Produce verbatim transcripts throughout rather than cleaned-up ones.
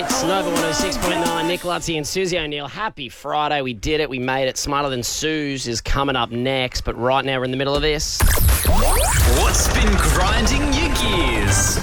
It's Nova one oh six point nine, Nick Lutzi and Susie O'Neill. Happy Friday. We did it. We made it. Smarter Than Suze is coming up next, but right now we're in the middle of this. What's been grinding your gears?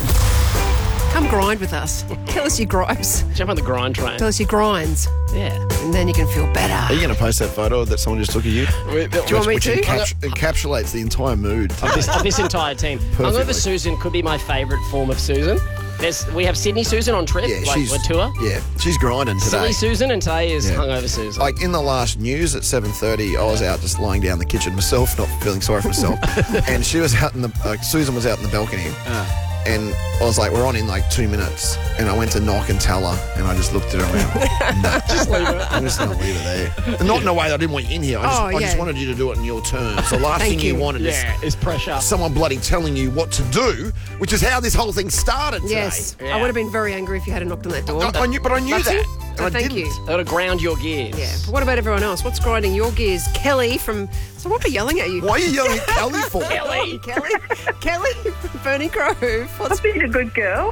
Come grind with us. Tell us your gripes. Jump on the grind train. Tell us your grinds. Yeah. And then you can feel better. Are you going to post that photo that someone just took of you? Do you want me Which to? encaps- encapsulates the entire mood. Of this, of this entire team. I'm going for Susan. Could be my favourite form of Susan. There's, we have Sydney Susan on trip, Yeah, like she's we're tour. Yeah, she's grinding today. Silly Susan, and today is Yeah. hungover Susan. Like in the last news at seven thirty, I was out just lying down in the kitchen myself, not feeling sorry for myself. And she was out in the, uh, Susan was out in the balcony. Uh. And I was like, we're on in like two minutes. And I went to knock and tell her, and I just looked at her and went, nah, Just leave it. I'm just going to leave it there. And not in a way that I didn't want you in here. I just, Oh, I just yeah. wanted you to do it in your terms. The last Thank thing you, you. wanted Yeah, it's pressure. is someone bloody telling you what to do, which is how this whole thing started today. Yes. Yeah. I would have been very angry if you hadn't knocked on that door. I, I knew, but I knew That's that. it? And Oh, I thank didn't. you. That'll ground your gears. Yeah. But what about everyone else? What's grinding your gears? Kelly from... So what are we yelling at you? Why are you yelling at Kelly for? Kelly. Kelly? Kelly from Ferny Grove. What's I've been a good girl.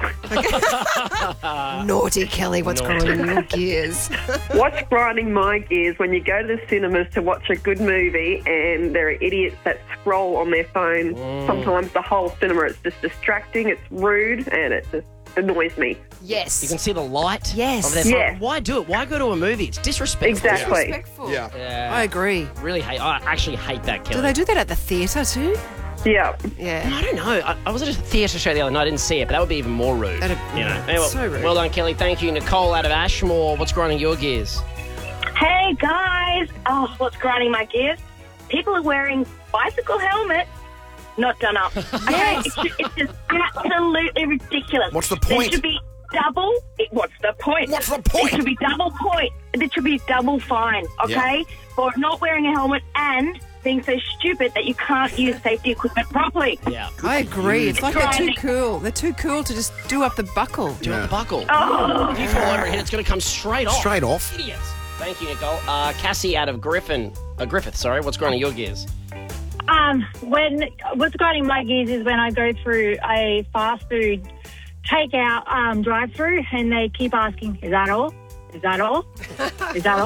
naughty, Kelly? What's Naughty. grinding your gears? What's grinding my gears when you go to the cinemas to watch a good movie and there are idiots that scroll on their phone. Sometimes the whole cinema, it's just distracting, it's rude, and it just annoys me. Yes. You can see the light. Yes. Of their phone. Yes. Why do it? Why go to a movie? It's disrespectful. Exactly. Respectful. Yeah. Yeah. I agree. really hate. I actually hate that, Kelly. Do they do that at the theatre too? Yeah. Yeah. I don't know. I, I was at a theatre show the other night. I didn't see it, but that would be even more rude. That'd- you know. yeah, Anyway, so rude. Well done, Kelly. Thank you, Nicole out of Ashmore. What's grinding your gears? Hey guys! Oh, what's grinding my gears? People are wearing bicycle helmets, not done up. Okay, it's, ju- it's just absolutely ridiculous. What's the There point? should be double. It, what's the point? What's the It point? should be double point. It should be double fine. Okay, for not wearing a helmet and being so stupid that you can't use safety equipment properly. Yeah. I agree. It's like they're too Grinding. cool. They're too cool to just do up the buckle. Do Yeah. the buckle. Oh, If you fall over a hit, it's going to come straight off. Straight off. Idiots. Thank you, Nicole. Uh, Cassie out of Griffin. Uh, Griffith, sorry. What's grinding your gears? Um, when what's grinding my gears is when I go through a fast food takeout um, drive-through and they keep asking, "Is that all? Is that all? Is that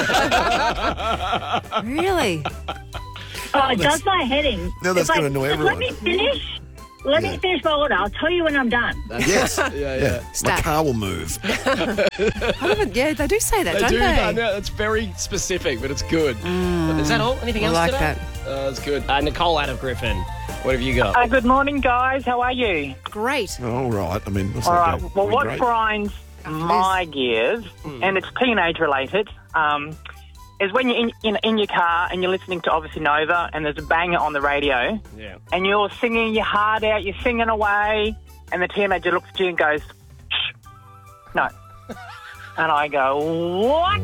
all?" Really? Oh, it does my head in. No, that's It's gonna annoy "Just Let me everyone." finish. Let Yeah. me finish my order. I'll tell you when I'm done. Yes. yeah, yeah. My Stat. car will move. I haven't, yeah, they do say that, don't they? I know, it's very specific, but it's good. Is that all? Anything I else like today? that. Uh, that's good. Uh, Nicole out of Griffin. What have you got? Uh, good morning, guys. How are you? Great. All right. I mean, that's All not right. gonna Well, be what great. grinds my gears, and it's teenage related, um, is when you're in, in in your car and you're listening to obviously Nova, and there's a banger on the radio, Yeah. and you're singing your heart out, you're singing away, and the teenager looks at you and goes, "Shh, no." And I go, "What?"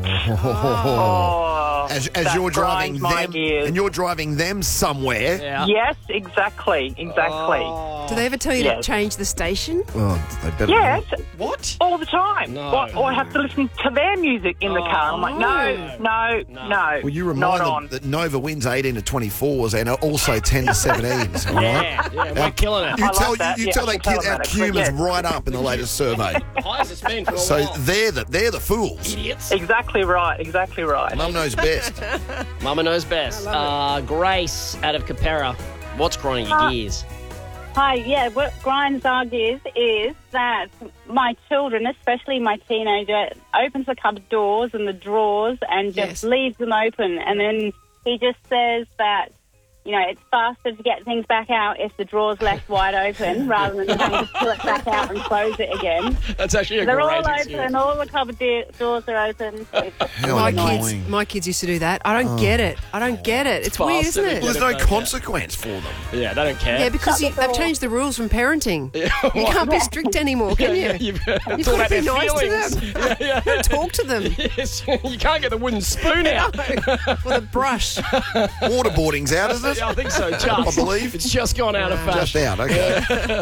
Oh, As, as that you're driving grinds my them, gears. and you're driving them somewhere. Yeah. Yes, exactly, exactly. Oh. Do they ever tell you Yes. to change the station? Oh, they better. Yes, What? all the time. No. Or, or I have to listen to their music in the car. I'm like, no, no, No. no. Well, you remind not them on. that Nova wins eighteen to twenty-fours and also ten to seventeens. All right. Yeah, yeah, we're killing it. You I like tell that. you, you Yeah, tell I that can kid tell our them that, Q but is yes. right up in the latest survey. High as it's been for a So while. they're the they're the fools. Idiots. Exactly right, exactly right. Mum knows best. Mama knows best. Uh, Grace out of Capera. What's grinding your Uh, gears? Hi, yeah, what grinds our gears is that my children, especially my teenager, opens the cupboard doors and the drawers and just Yes. leaves them open. And then he just says that, you know, it's faster to get things back out if the drawer's left wide open rather than having to pull it back out and close it again. That's actually a They're great all excuse. open, all the cupboard de- doors are open. It's just How My annoying. kids, my kids used to do that. I don't get it. I don't get it. It's Faster weird, isn't to it? Well, there's Get no it back out. consequence for them. Yeah, they don't care. Yeah, because you, they've changed the rules from parenting. You can't be strict anymore, can you? You've, You've got to be nice to them. Yeah, yeah. You've got to talk to them. Yes, you can't get the wooden spoon out. With a brush. Waterboarding's out, isn't it? Yeah, I think so. Just, I believe. it's just gone out of Just fashion. out. Okay.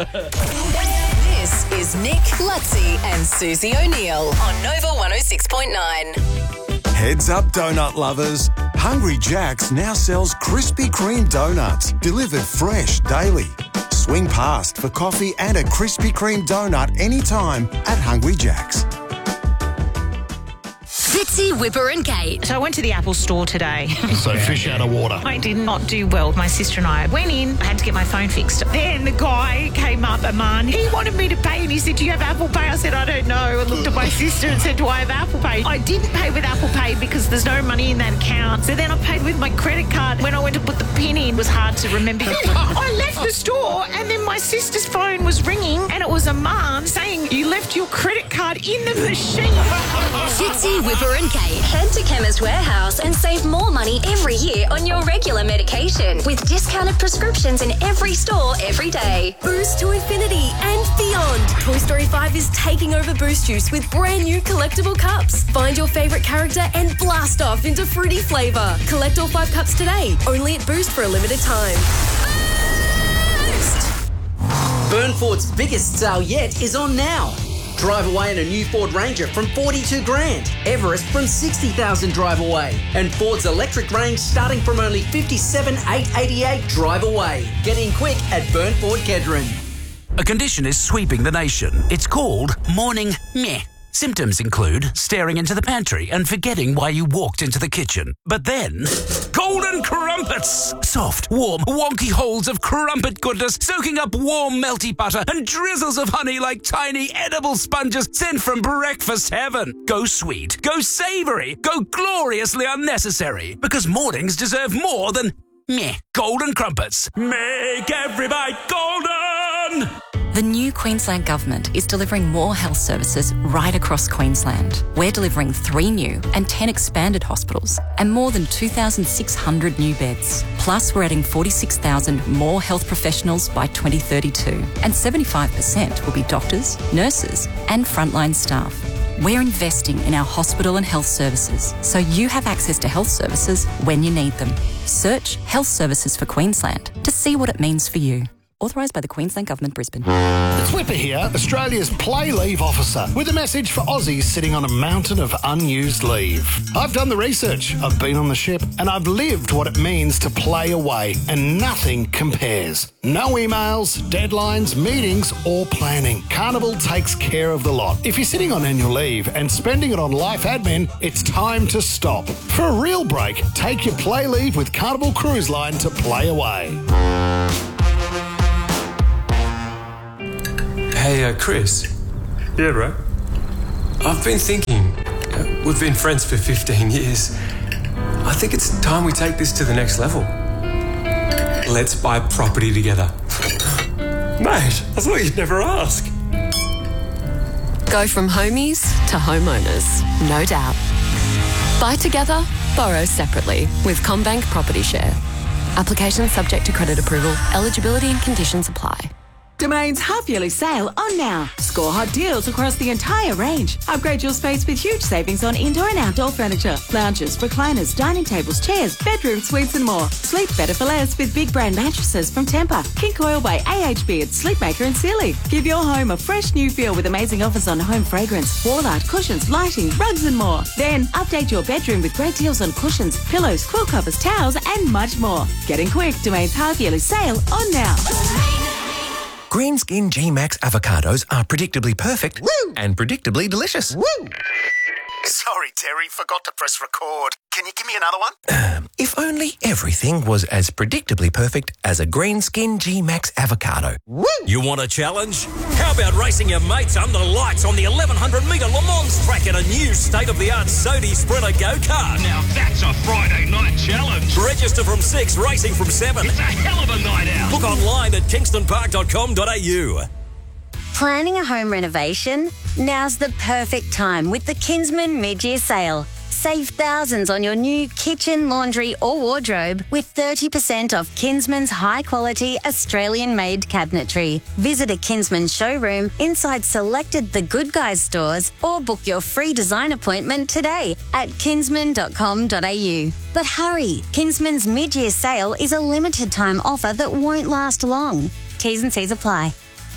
This is Nick Lutzi and Susie O'Neill on Nova one oh six point nine. Heads up, donut lovers. Hungry Jack's now sells Krispy Kreme donuts, delivered fresh daily. Swing past for coffee and a Krispy Kreme donut anytime at Hungry Jack's. Fitzy, Whipper and Kate. So I went to the Apple store today. So fish out of water. I did not do well. My sister and I went in. I had to get my phone fixed. Then the guy came up, a man. He wanted me to pay and he said, do you have Apple Pay? I said, I don't know. I looked at my sister and said, do I have Apple Pay? I didn't pay with Apple Pay because there's no money in that account. So then I paid with my credit card. When I went to put the PIN in, it was hard to remember. I left the store and then my sister's phone was ringing and it was a man saying, you left your credit card in the machine. Fitzy, Whipper and Kate. Head to Chemist Warehouse and save more money every year on your regular medication with discounted prescriptions in every store every day. Boost to infinity and beyond. Toy Story five is taking over Boost Juice with brand new collectible cups. Find your favourite character and blast off into fruity flavour. Collect all five cups today, only at Boost for a limited time. Boost! Burnford's biggest sale yet is on now. Drive away in a new Ford Ranger from forty-two grand. Everest from sixty thousand drive away. And Ford's electric range starting from only fifty-seven eight eighty-eight drive away. Get in quick at Burnford Kedron. A condition is sweeping the nation. It's called morning meh. Symptoms include staring into the pantry and forgetting why you walked into the kitchen. But then, golden crumpets! Soft, warm, wonky holes of crumpet goodness soaking up warm, melty butter and drizzles of honey like tiny edible sponges sent from breakfast heaven. Go sweet, go savoury, go gloriously unnecessary. Because mornings deserve more than meh. Golden crumpets. Make every bite golden! The new Queensland Government is delivering more health services right across Queensland. We're delivering three new and ten expanded hospitals and more than two thousand six hundred new beds. Plus, we're adding forty-six thousand more health professionals by twenty thirty-two, and seventy-five percent will be doctors, nurses and frontline staff. We're investing in our hospital and health services so you have access to health services when you need them. Search Health Services for Queensland to see what it means for you. Authorised by the Queensland Government, Brisbane. It's Whipper here, Australia's play leave officer, with a message for Aussies sitting on a mountain of unused leave. I've done the research, I've been on the ship, and I've lived what it means to play away, and nothing compares. No emails, deadlines, meetings, or planning. Carnival takes care of the lot. If you're sitting on annual leave and spending it on life admin, it's time to stop. For a real break, take your play leave with Carnival Cruise Line to play away. Hey, uh, Chris. Yeah, bro. I've been thinking. Uh, we've been friends for fifteen years. I think it's time we take this to the next level. Let's buy property together. Mate, I thought you'd never ask. Go from homies to homeowners, no doubt. Buy together, borrow separately with CommBank Property Share. Application subject to credit approval. Eligibility and conditions apply. Domain's half-yearly sale on now. Score hot deals across the entire range. Upgrade your space with huge savings on indoor and outdoor furniture, lounges, recliners, dining tables, chairs, bedroom suites and more. Sleep better for less with big brand mattresses from Tempur, King Coil by A H B, Sleepmaker and Sealy. Give your home a fresh new feel with amazing offers on home fragrance, wall art, cushions, lighting, rugs and more. Then update your bedroom with great deals on cushions, pillows, quilt covers, towels and much more. Get in quick. Domain's half-yearly sale on now. Greenskin G-Max avocados are predictably perfect Woo! And predictably delicious. Woo! Sorry, Terry, forgot to press record. Can you give me another one? Um, if only everything was as predictably perfect as a Greenskin G-Max avocado. Woo! You want a challenge? How about racing your mates under lights on the eleven hundred metre Le Mans track in a new state-of-the-art Sodi Sprinter go-kart? Now that's a Friday night challenge. Register from six, racing from seven. It's a hell of a night out. Look online at kingston park dot com dot a u. Planning a home renovation? Now's the perfect time with the Kinsman mid-year sale. Save thousands on your new kitchen, laundry or wardrobe with thirty percent off Kinsman's high-quality Australian-made cabinetry. Visit a Kinsman showroom inside selected The Good Guys stores or book your free design appointment today at kinsman dot com dot a u. But hurry, Kinsman's mid-year sale is a limited-time offer that won't last long. T's and C's apply.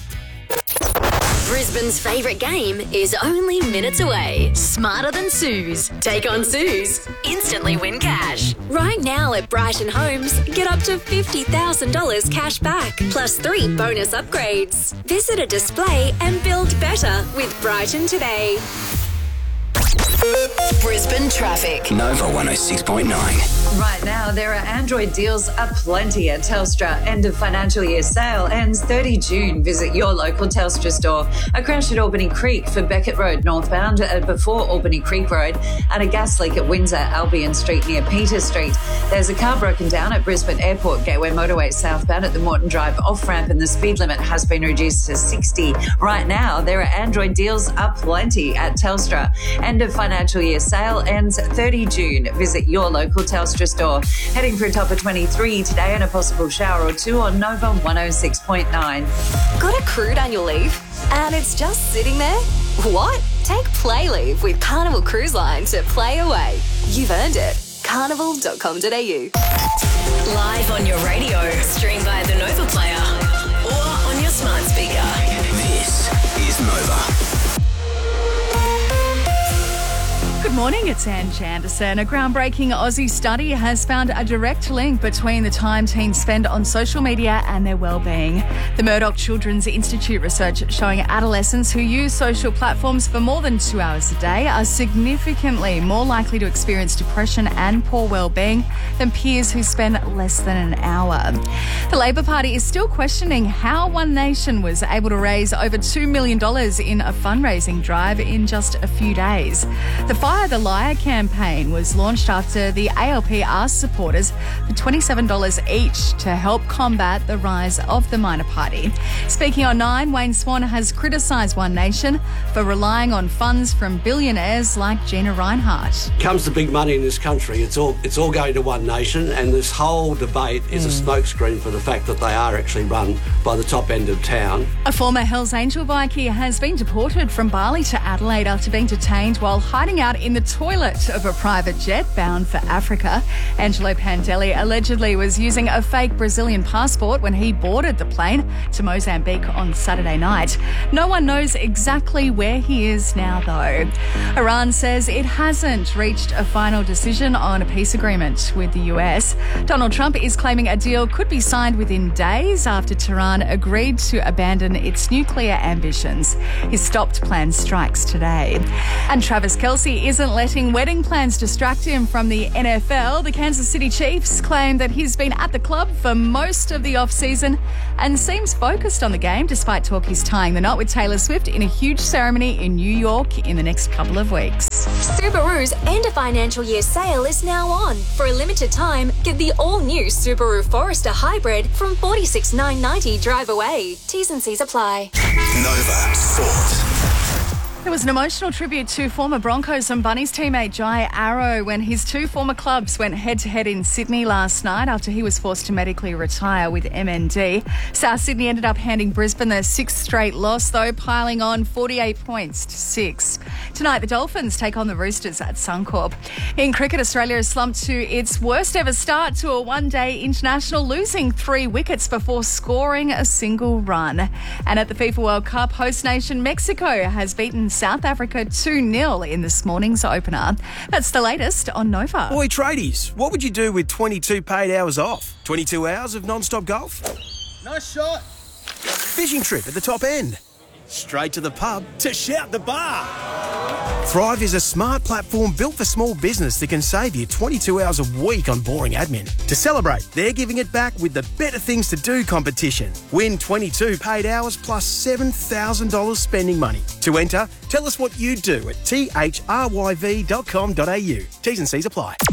Brisbane's favourite game is only minutes away. Smarter Than Suze. Take on Suze. Instantly win cash. Right now at Brighton Homes, get up to fifty thousand dollars cash back, plus three bonus upgrades. Visit a display and build better with Brighton today. Brisbane traffic. Nova one oh six point nine. Right now, there are Android deals aplenty at Telstra. End of financial year sale ends thirty June. Visit your local Telstra store. A crash at Albany Creek for Beckett Road northbound uh, before Albany Creek Road, and a gas leak at Windsor Albion Street near Peter Street. There's a car broken down at Brisbane Airport Gateway Motorway southbound at the Moreton Drive off-ramp, and the speed limit has been reduced to sixty. Right now, there are Android deals aplenty at Telstra. End of financial year sale ends thirty June. Visit your local Telstra store. Heading for a top of twenty-three today and a possible shower or two on Nova one oh six point nine. Got accrued annual leave and it's just sitting there? What? Take Play Leave with Carnival Cruise Line to play away. You've earned it. carnival dot com dot a u. Live on your radio, stream via the Nova Player or on your smart speaker. This is Nova. Good morning, it's Anne Janderson. A groundbreaking Aussie study has found a direct link between the time teens spend on social media and their well-being. The Murdoch Children's Institute research showing adolescents who use social platforms for more than two hours a day are significantly more likely to experience depression and poor well-being than peers who spend less than an hour. The Labor Party is still questioning how One Nation was able to raise over two million dollars in a fundraising drive in just a few days. The Fire the Liar campaign was launched after the A L P asked supporters for twenty-seven dollars each to help combat the rise of the minor party. Speaking on Nine, Wayne Swan has criticised One Nation for relying on funds from billionaires like Gina Rinehart. Comes to big money in this country, it's all it's all going to One Nation, and this whole debate is mm. a smokescreen for the fact that they are actually run by the top end of town. A former Hells Angel bikie has been deported from Bali to Adelaide after being detained while hiding out in the toilet of a private jet bound for Africa. Angelo Pandelli allegedly was using a fake Brazilian passport when he boarded the plane to Mozambique on Saturday night. No one knows exactly where he is now, though. Iran says it hasn't reached a final decision on a peace agreement with the U S. Donald Trump is claiming a deal could be signed within days after Tehran agreed to abandon its nuclear ambitions. His stopped planned strikes today. And Travis Kelce isn't letting wedding plans distract him from the N F L. The Kansas City Chiefs claim that he's been at the club for most of the off-season and seems focused on the game, despite talk he's tying the knot with Taylor Swift in a huge ceremony in New York in the next couple of weeks. Subaru's end of financial year sale is now on. For a limited time, get the all-new Subaru Forester Hybrid from forty-six thousand nine hundred ninety dollars drive away. T's and C's apply. Nova Sport. There was an emotional tribute to former Broncos and Bunnies teammate Jai Arrow when his two former clubs went head-to-head in Sydney last night after he was forced to medically retire with M N D. South Sydney ended up handing Brisbane their sixth straight loss, though, piling on forty-eight points to six. Tonight, the Dolphins take on the Roosters at Suncorp. In cricket, Australia has slumped to its worst ever start to a one-day international, losing three wickets before scoring a single run. And at the FIFA World Cup, host nation Mexico has beaten South Africa two nil in this morning's opener. That's the latest on Nova. Oi, tradies, what would you do with twenty-two paid hours off? twenty-two hours of non-stop golf? Nice shot. Fishing trip at the top end? Straight to the pub to shout the bar? Thrive is a smart platform built for small business that can save you twenty-two hours a week on boring admin. To celebrate, they're giving it back with the Better Things to Do competition. Win twenty-two paid hours plus seven thousand dollars spending money. To enter, tell us what you do at t h r y v dot com dot a u. T's and C's apply.